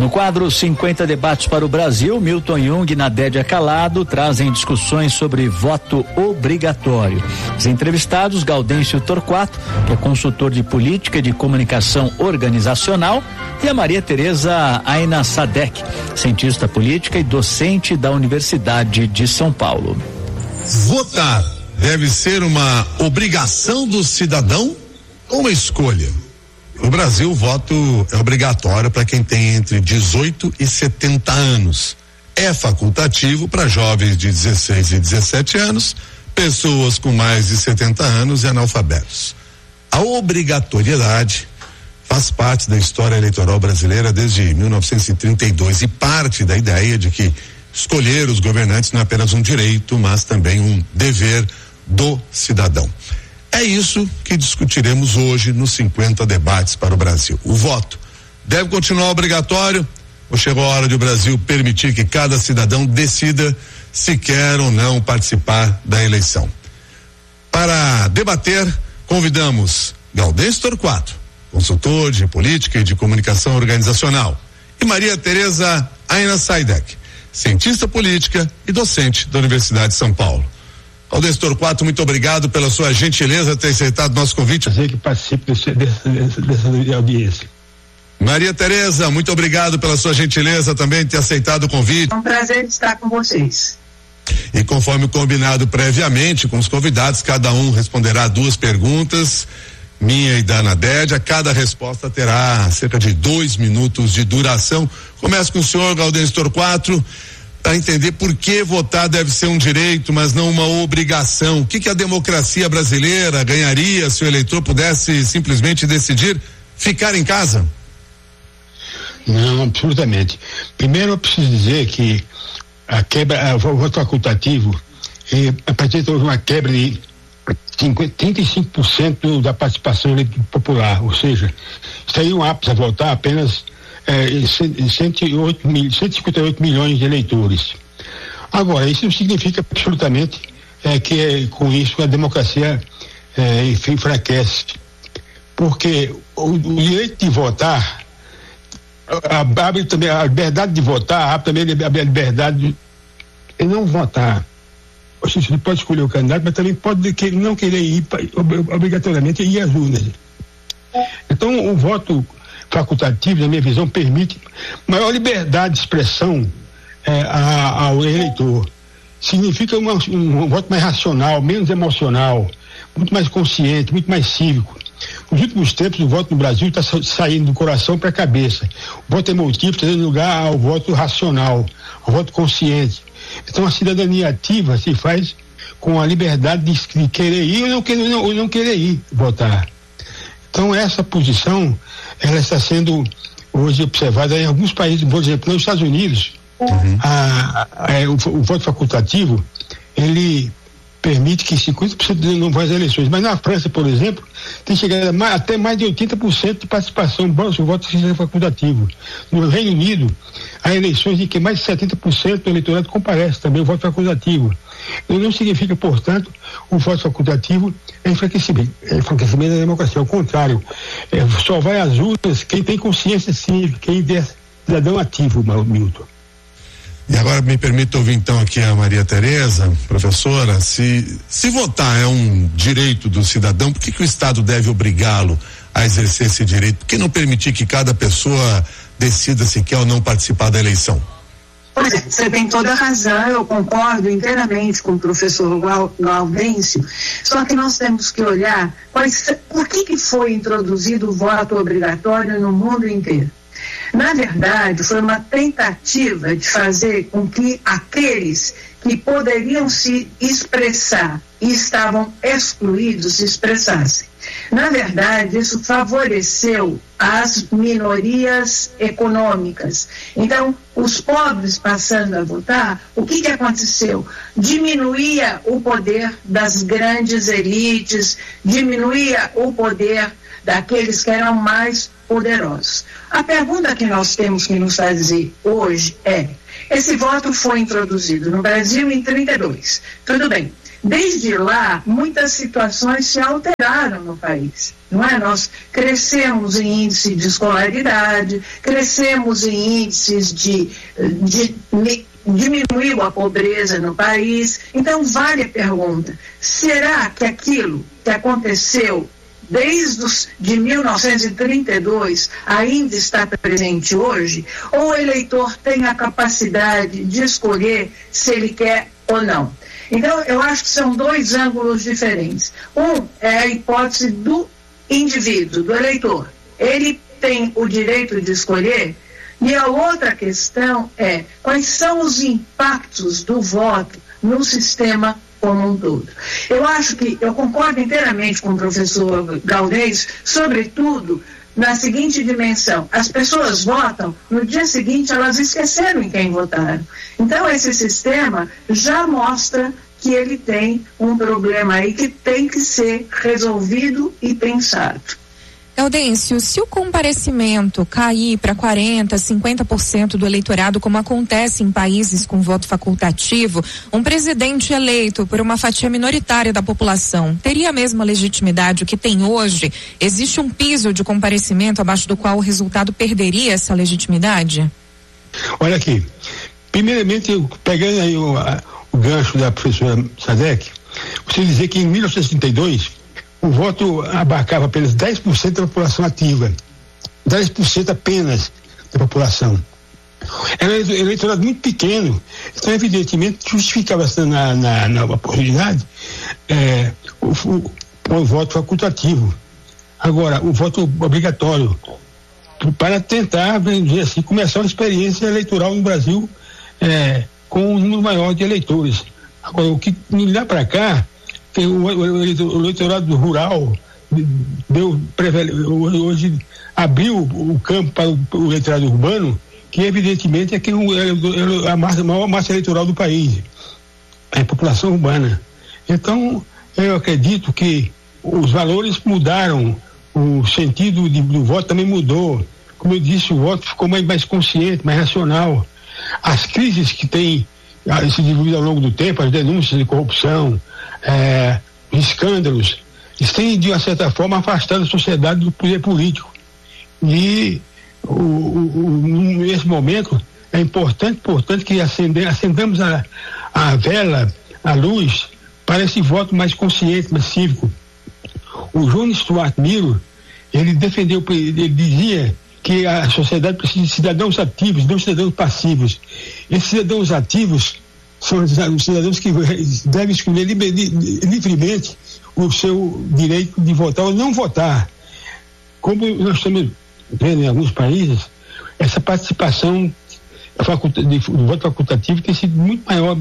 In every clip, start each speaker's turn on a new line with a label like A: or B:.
A: No quadro 50 debates para o Brasil, Milton Jung e Nadédia Calado trazem discussões sobre voto obrigatório. Os entrevistados, Gaudêncio Torquato, que é consultor de política e de comunicação organizacional, e a Maria Tereza Aina Sadek, cientista política e docente da Universidade de São Paulo.
B: Votar deve ser uma obrigação do cidadão ou uma escolha? No Brasil, o voto é obrigatório para quem tem entre 18 e 70 anos. É facultativo para jovens de 16 e 17 anos, pessoas com mais de 70 anos e analfabetos. A obrigatoriedade faz parte da história eleitoral brasileira desde 1932 e parte da ideia de que escolher os governantes não é apenas um direito, mas também um dever do cidadão. É isso que discutiremos hoje nos 50 debates para o Brasil. O voto deve continuar obrigatório ou chegou a hora de o Brasil permitir que cada cidadão decida se quer ou não participar da eleição? Para debater, convidamos Gaudêncio Torquato, consultor de política e de comunicação organizacional, e Maria Tereza Aina Sadek, cientista política e docente da Universidade de São Paulo. Gaudêncio Torquato, muito obrigado pela sua gentileza de ter aceitado nosso convite.
C: Prazer que participe dessa audiência.
B: Maria Tereza, muito obrigado pela sua gentileza também de ter aceitado o convite.
D: É um prazer estar com vocês.
B: E conforme combinado previamente com os convidados, cada um responderá 2 perguntas, minha e da Nadédia. Cada resposta terá cerca de 2 minutos de duração. Começo com o senhor, Gaudêncio Torquato, para entender por que votar deve ser um direito, mas não uma obrigação. O que a democracia brasileira ganharia se o eleitor pudesse simplesmente decidir ficar em casa?
C: Não, absolutamente. Primeiro eu preciso dizer que o voto facultativo, a partir de uma quebra de 35% da participação popular, ou seja, estariam aptos a votar apenas 158 milhões de eleitores. Agora, isso não significa absolutamente que com isso a democracia enfraquece, porque o direito de votar abre também a liberdade de votar, abre também a liberdade de não votar. Você pode escolher o candidato, mas também pode não querer ir obrigatoriamente ir às urnas. Então, o voto facultativo, na minha visão, permite maior liberdade de expressão ao eleitor. Significa um voto mais racional, menos emocional, muito mais consciente, muito mais cívico. Nos últimos tempos, o voto no Brasil está saindo do coração para a cabeça. O voto emotivo está dando lugar ao voto racional, ao voto consciente. Então, a cidadania ativa se faz com a liberdade de querer ir ou não querer ir votar. Então, essa posição, ela está sendo hoje observada em alguns países, por exemplo, nos Estados Unidos, o voto facultativo, ele permite que 50% não vão às eleições, mas na França, por exemplo, tem chegado até mais de 80% de participação do voto facultativo. No Reino Unido, há eleições em que mais de 70% do eleitorado comparece também o voto facultativo. Não significa, portanto, o voto facultativo é enfraquecimento da democracia. Ao contrário, só vai às urnas quem tem consciência cívica, quem é cidadão ativo, Milton.
B: E agora me permita ouvir então aqui a Maria Tereza, professora, se votar é um direito do cidadão, por que o Estado deve obrigá-lo a exercer esse direito? Por que não permitir que cada pessoa decida se quer ou não participar da eleição?
D: Pois é, você tem toda a razão, eu concordo inteiramente com o professor Gaudêncio, só que nós temos que olhar por que foi introduzido o voto obrigatório no mundo inteiro. Na verdade, foi uma tentativa de fazer com que aqueles que poderiam se expressar e estavam excluídos se expressassem. Na verdade, isso favoreceu as minorias econômicas. Então, os pobres passando a votar, o que aconteceu? Diminuía o poder das grandes elites, diminuía o poder daqueles que eram mais poderosos. A pergunta que nós temos que nos fazer hoje é: esse voto foi introduzido no Brasil em 32. Tudo bem. Desde lá, muitas situações se alteraram no país, não é? Nós crescemos em índice de escolaridade, crescemos em índices diminuiu a pobreza no país. Então, vale a pergunta: será que aquilo que aconteceu de 1932 ainda está presente hoje? Ou o eleitor tem a capacidade de escolher se ele quer ou não? Então, eu acho que são dois ângulos diferentes. Um é a hipótese do indivíduo, do eleitor. Ele tem o direito de escolher. E a outra questão é quais são os impactos do voto no sistema como um todo. Eu concordo inteiramente com o professor Gaudêncio, sobretudo na seguinte dimensão: as pessoas votam, no dia seguinte elas esqueceram em quem votaram. Então esse sistema já mostra que ele tem um problema aí que tem que ser resolvido e pensado.
E: Gaudêncio, se o comparecimento cair para 40%, 50% do eleitorado, como acontece em países com voto facultativo, um presidente eleito por uma fatia minoritária da população teria a mesma legitimidade que tem hoje? Existe um piso de comparecimento abaixo do qual o resultado perderia essa legitimidade?
C: Olha aqui, primeiramente, pegando aí o gancho da professora Sadek, você dizer que em 1932 o voto abarcava apenas 10% da população ativa, 10% apenas da população. Era um eleitorado muito pequeno, então evidentemente justificava na oportunidade o voto facultativo. Agora, o voto obrigatório, para tentar, dizer assim, começar uma experiência eleitoral no Brasil com um número maior de eleitores. Agora, o que me dá para cá, que o eleitorado rural hoje abriu o campo para o eleitorado urbano, que evidentemente é a maior massa eleitoral do país, é a população urbana. Então, eu acredito que os valores mudaram, o sentido do voto também mudou. Como eu disse, o voto ficou mais consciente, mais racional. As crises que têm se desenvolvido ao longo do tempo, as denúncias de corrupção, escândalos, eles têm, de uma certa forma, afastado a sociedade do poder político. E nesse momento é importante que acendamos a vela, a luz, para esse voto mais consciente, mais cívico. O John Stuart Mill, ele dizia que a sociedade precisa de cidadãos ativos, não cidadãos passivos. Esses cidadãos ativos são os cidadãos que devem escolher livremente o seu direito de votar ou não votar. Como nós estamos vendo em alguns países, essa participação do voto facultativo tem sido muito maior,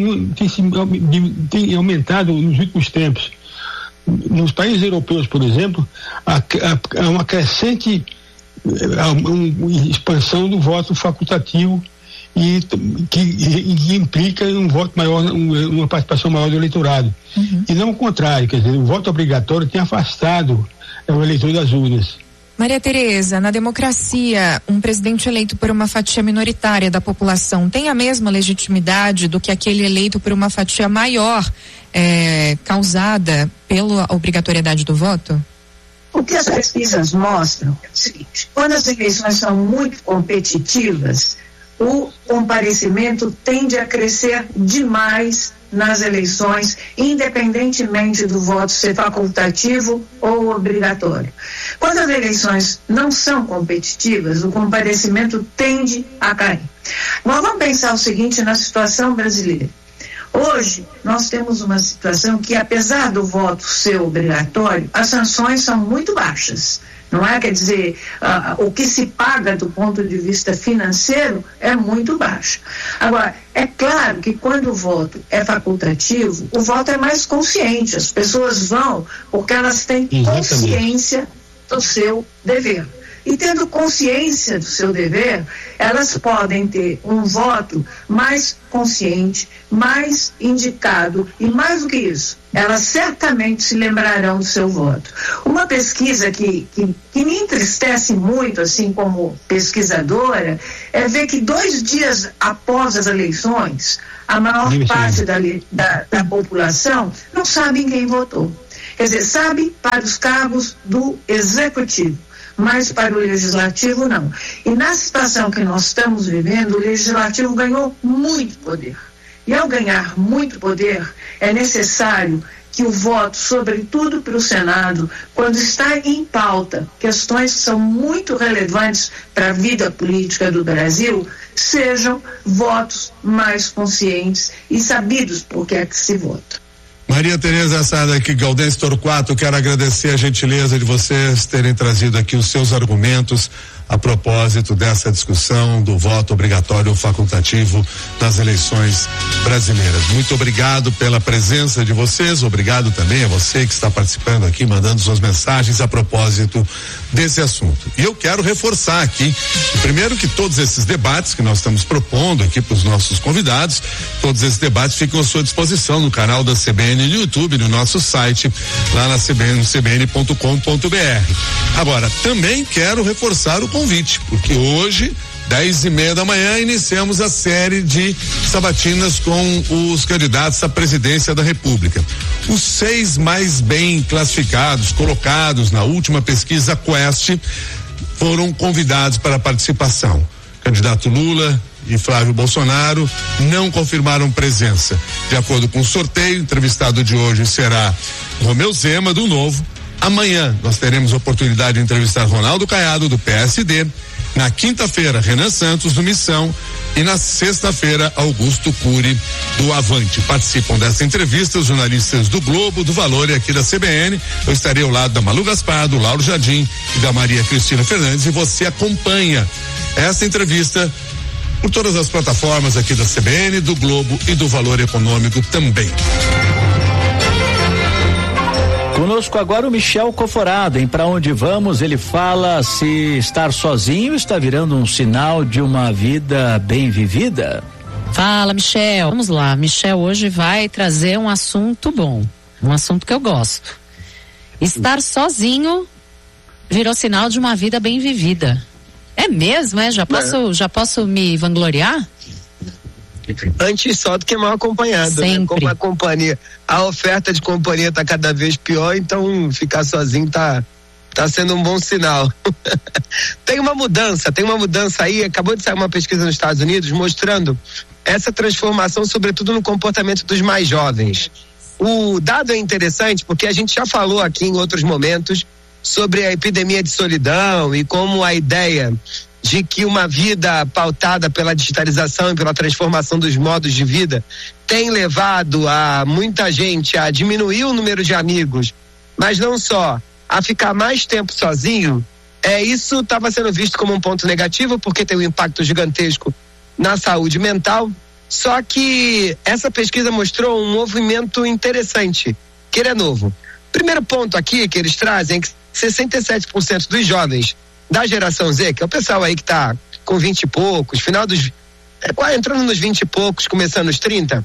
C: tem aumentado nos últimos tempos. Nos países europeus, por exemplo, há uma crescente expansão do voto facultativo e que implica um voto maior, uma participação maior do eleitorado. Uhum. E não o contrário, quer dizer, o voto obrigatório tem afastado o eleitor das urnas.
E: Maria Tereza, na democracia, um presidente eleito por uma fatia minoritária da população tem a mesma legitimidade do que aquele eleito por uma fatia maior, causada pela obrigatoriedade do voto?
D: O que as pesquisas mostram é o seguinte: quando as eleições são muito competitivas, o comparecimento tende a crescer demais nas eleições, independentemente do voto ser facultativo ou obrigatório. Quando as eleições não são competitivas, o comparecimento tende a cair. Nós vamos pensar o seguinte na situação brasileira. Hoje, nós temos uma situação que, apesar do voto ser obrigatório, as sanções são muito baixas. Não é? Quer dizer, o que se paga do ponto de vista financeiro é muito baixo. Agora, é claro que quando o voto é facultativo, o voto é mais consciente. As pessoas vão porque elas têm consciência do seu dever. E tendo consciência do seu dever, elas podem ter um voto mais consciente, mais indicado e mais do que isso, elas certamente se lembrarão do seu voto. Uma pesquisa que me entristece muito, assim como pesquisadora, é ver que 2 dias após as eleições, a maior parte da população não sabe quem votou. Quer dizer, sabe para os cargos do executivo, mas para o legislativo não. E na situação que nós estamos vivendo, o legislativo ganhou muito poder. E ao ganhar muito poder, é necessário que o voto, sobretudo para o Senado, quando está em pauta questões que são muito relevantes para a vida política do Brasil, sejam votos mais conscientes e sabidos por que é que se vota.
B: Maria Tereza Assad aqui, Gaudêncio Torquato, quero agradecer a gentileza de vocês terem trazido aqui os seus argumentos a propósito dessa discussão do voto obrigatório facultativo nas eleições brasileiras. Muito obrigado pela presença de vocês, obrigado também a você que está participando aqui, mandando suas mensagens a propósito desse assunto. E eu quero reforçar aqui, primeiro, que todos esses debates que nós estamos propondo aqui para os nossos convidados, todos esses debates ficam à sua disposição no canal da CBN no YouTube, no nosso site, lá na cbn.com.br. Agora, também quero reforçar o convite, porque hoje, 10:30 da manhã, iniciamos a série de sabatinas com os candidatos à presidência da República. Os 6 mais bem classificados, colocados na última pesquisa Quest, foram convidados para a participação. Candidato Lula e Flávio Bolsonaro não confirmaram presença. De acordo com o sorteio, o entrevistado de hoje será Romeu Zema, do Novo. Amanhã nós teremos a oportunidade de entrevistar Ronaldo Caiado, do PSD. Na quinta-feira, Renan Santos, do Missão. E na sexta-feira, Augusto Cury, do Avante. Participam dessa entrevista os jornalistas do Globo, do Valor e aqui da CBN. Eu estarei ao lado da Malu Gaspar, do Lauro Jardim e da Maria Cristina Fernandes, e você acompanha essa entrevista por todas as plataformas aqui da CBN, do Globo e do Valor Econômico também.
A: Conosco agora o Michel Coforado, em Pra Onde Vamos. Ele fala se estar sozinho está virando um sinal de uma vida bem vivida.
F: Fala, Michel. Vamos lá, Michel hoje vai trazer um assunto bom, um assunto que eu gosto. Estar sozinho virou sinal de uma vida bem vivida. É mesmo, é? Já posso me vangloriar?
G: Antes só do que mal acompanhado, né? Como a companhia, a oferta de companhia está cada vez pior, então ficar sozinho tá sendo um bom sinal. Tem uma mudança aí, acabou de sair uma pesquisa nos Estados Unidos mostrando essa transformação, sobretudo no comportamento dos mais jovens. O dado é interessante porque a gente já falou aqui em outros momentos sobre a epidemia de solidão e como a ideia de que uma vida pautada pela digitalização e pela transformação dos modos de vida tem levado a muita gente a diminuir o número de amigos, mas não só, a ficar mais tempo sozinho. Isso estava sendo visto como um ponto negativo, porque tem um impacto gigantesco na saúde mental. Só que essa pesquisa mostrou um movimento interessante, que ele é novo. Primeiro ponto aqui que eles trazem é que 67% dos jovens da geração Z, que é o pessoal aí que tá com 20 e poucos, entrando nos 20 e poucos, começando nos 30,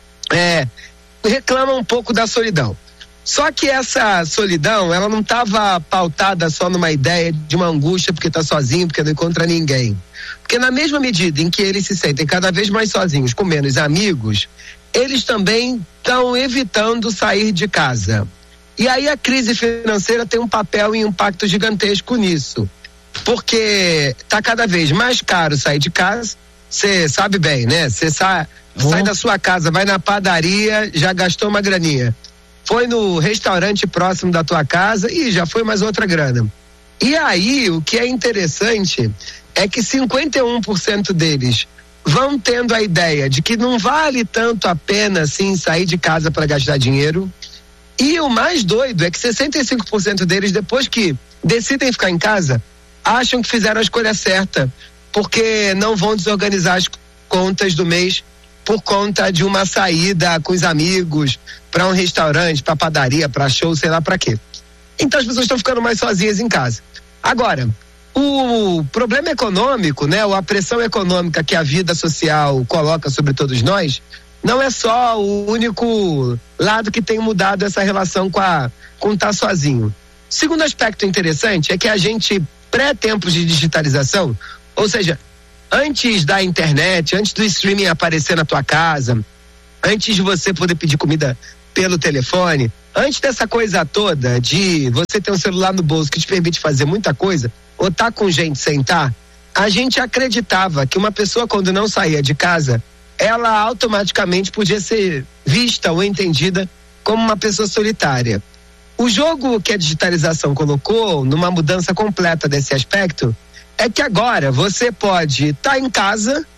G: reclamam um pouco da solidão. Só que essa solidão, ela não estava pautada só numa ideia de uma angústia porque tá sozinho, porque não encontra ninguém. Porque na mesma medida em que eles se sentem cada vez mais sozinhos, com menos amigos, eles também estão evitando sair de casa. E aí a crise financeira tem um papel e um impacto gigantesco nisso. Porque tá cada vez mais caro sair de casa, você sabe bem, né? Você sai da sua casa, vai na padaria, já gastou uma graninha. Foi no restaurante próximo da tua casa e já foi mais outra grana. E aí, o que é interessante é que 51% deles vão tendo a ideia de que não vale tanto a pena assim sair de casa para gastar dinheiro. E o mais doido é que 65% deles, depois que decidem ficar em casa, acham que fizeram a escolha certa, porque não vão desorganizar as contas do mês por conta de uma saída com os amigos para um restaurante, para padaria, para show, sei lá para quê. Então as pessoas estão ficando mais sozinhas em casa. Agora, O problema econômico, né, ou a pressão econômica que a vida social coloca sobre todos nós, não é só o único lado que tem mudado essa relação com estar sozinho. Segundo aspecto interessante é que a gente, pré-tempos de digitalização, ou seja, antes da internet, antes do streaming aparecer na tua casa, antes de você poder pedir comida pelo telefone, antes dessa coisa toda de você ter um celular no bolso que te permite fazer muita coisa, ou tá com gente sem tá, a gente acreditava que uma pessoa, quando não saía de casa, ela automaticamente podia ser vista ou entendida como uma pessoa solitária. O jogo que a digitalização colocou numa mudança completa desse aspecto é que agora você pode estar em casa,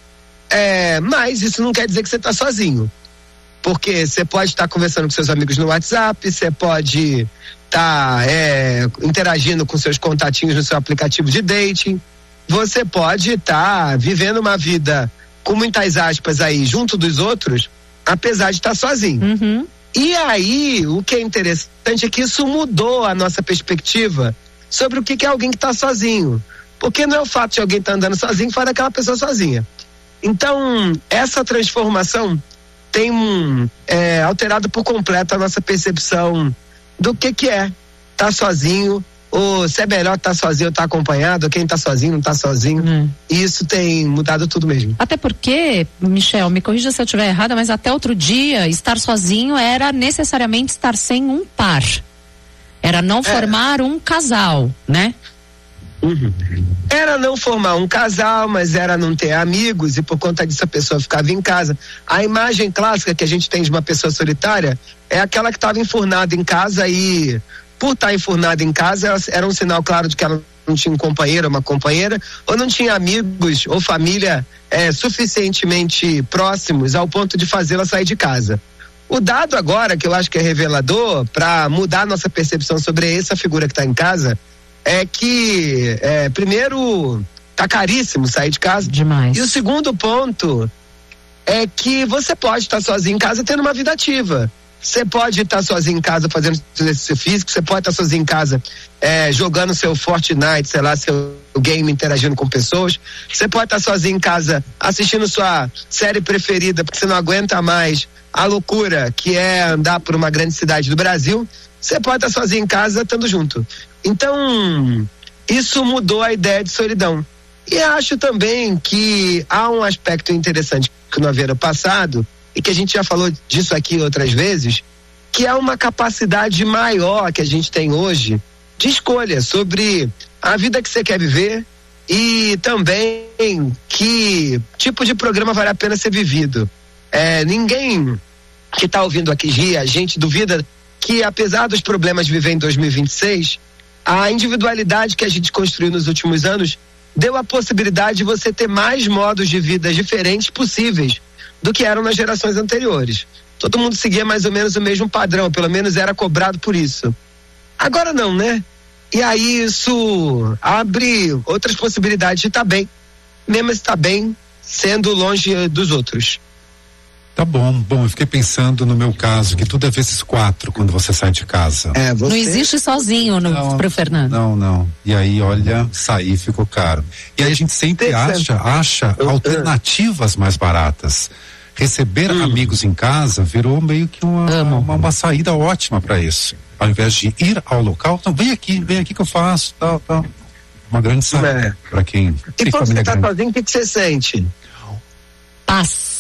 G: mas isso não quer dizer que você está sozinho. Porque você pode estar conversando com seus amigos no WhatsApp, você pode estar interagindo com seus contatinhos no seu aplicativo de dating, você pode estar vivendo uma vida com muitas aspas aí junto dos outros, apesar de estar sozinho.
F: Uhum.
G: E aí, o que é interessante é que isso mudou a nossa perspectiva sobre o que é alguém que está sozinho. Porque não é o fato de alguém estar andando sozinho que faz daquela pessoa sozinha. Então, essa transformação tem alterado por completo a nossa percepção do que é estar sozinho, ou se é melhor estar sozinho ou estar acompanhado, ou quem está sozinho não está sozinho. E isso tem mudado tudo mesmo.
F: Até porque, Michel, me corrija se eu estiver errada, mas até outro dia, estar sozinho era necessariamente estar sem um par. Era não formar um casal, né?
G: Uhum. Era não formar um casal, mas era não ter amigos, e por conta disso a pessoa ficava em casa. A imagem clássica que a gente tem de uma pessoa solitária é aquela que estava enfurnada em casa, e por estar enfurnada em casa era um sinal claro de que ela não tinha um companheiro ou uma companheira, ou não tinha amigos ou família suficientemente próximos ao ponto de fazê-la sair de casa. O dado agora, que eu acho que é revelador para mudar nossa percepção sobre essa figura que está em casa, é que primeiro tá caríssimo sair de casa.
F: Demais.
G: E o segundo ponto é que você pode estar sozinho em casa tendo uma vida ativa. Você pode estar sozinho em casa fazendo exercício físico, você pode estar sozinho em casa jogando seu Fortnite, sei lá, seu game, interagindo com pessoas. Você pode estar sozinho em casa assistindo sua série preferida porque você não aguenta mais a loucura que é andar por uma grande cidade do Brasil. Você pode estar sozinho em casa estando junto. Então, isso mudou a ideia de solidão. E acho também que há um aspecto interessante que não havia no passado, e que a gente já falou disso aqui outras vezes, que é uma capacidade maior que a gente tem hoje de escolha sobre a vida que você quer viver e também que tipo de programa vale a pena ser vivido. Ninguém que está ouvindo aqui, a gente duvida que, apesar dos problemas de viver em 2026, a individualidade que a gente construiu nos últimos anos deu a possibilidade de você ter mais modos de vida diferentes possíveis do que eram nas gerações anteriores. Todo mundo seguia mais ou menos o mesmo padrão, pelo menos era cobrado por isso. Agora não, né? E aí isso abre outras possibilidades de estar bem, mesmo estar bem sendo longe dos outros.
H: Tá bom, eu fiquei pensando no meu caso, que tudo é vezes 4 quando você sai de casa.
F: Não existe sozinho pro Fernando.
H: Não. E aí, olha, sair ficou caro. E aí a gente sempre acha alternativas mais baratas. Receber amigos em casa virou meio que uma saída ótima para isso. Ao invés de ir ao local, então vem aqui que eu faço, tal. Uma grande saída para quem.
G: E quando você tá sozinho, o que você sente?
F: Paz.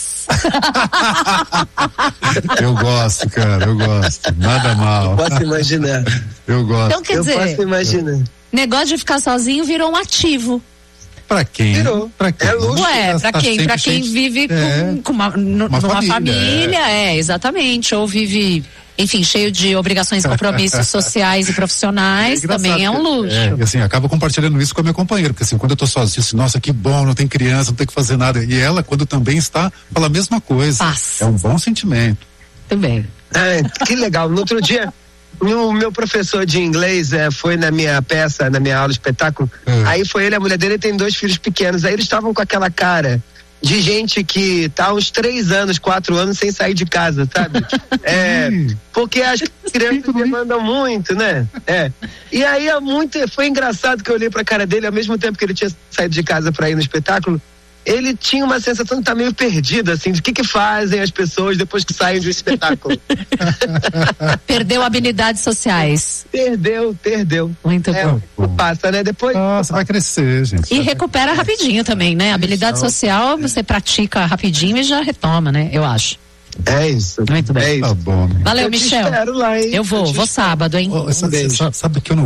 H: Eu gosto, cara, nada mal.
G: Eu posso imaginar.
H: Eu gosto.
F: Então, quer dizer,
G: posso imaginar.
F: Negócio de ficar sozinho virou um ativo.
H: Pra quem?
G: Virou.
H: Pra quem?
G: Luxo.
F: Pra quem? Pra quem vive com uma família, exatamente. Ou vive, enfim, cheio de obrigações e compromissos sociais e profissionais, também é um luxo.
H: E assim, acaba compartilhando isso com a minha companheira, porque assim, quando eu tô sozinho, assim, nossa, que bom, não tem criança, não tem que fazer nada. E ela, quando também está, fala a mesma coisa.
F: Passa.
H: É um bom sentimento.
F: Também.
G: Que legal. No outro dia, o meu professor de inglês foi na minha peça, na minha aula de espetáculo. Aí foi ele, a mulher dele tem 2 filhos pequenos. Aí eles estavam com aquela cara de gente que tá há uns 3 anos, 4 anos sem sair de casa, sabe? Porque as crianças demandam muito, né? E aí foi engraçado que eu olhei pra cara dele, ao mesmo tempo que ele tinha saído de casa pra ir no espetáculo, ele tinha uma sensação de estar meio perdido, assim, de o que fazem as pessoas depois que saem de um espetáculo.
F: Perdeu habilidades sociais.
G: Perdeu.
F: Muito bom.
G: Passa, né? Depois.
H: Nossa, vai crescer, gente.
F: E recupera rapidinho também, né? Habilidade social, você pratica rapidinho e já retoma, né? Eu acho.
G: É isso.
F: Muito bem.
G: É isso.
H: Tá bom.
F: Valeu, Michel.
G: Te espero lá, hein?
F: Eu vou sábado, hein?
H: Sabe que eu não